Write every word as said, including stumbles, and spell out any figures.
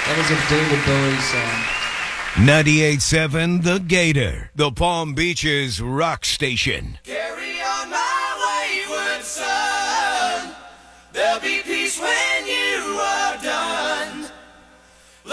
That was a David Bowie song. ninety-eight point seven The Gator, the Palm Beaches rock station. Carry on my wayward son. There'll be